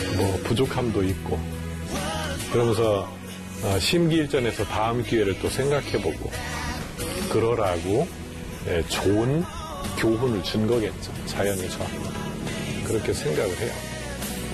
뭐 부족함도 있고 그러면서 심기일전에서 다음 기회를 또 생각해보고 그러라고 좋은 교훈을 준 거겠죠. 자연의 저항. 그렇게 생각을 해요.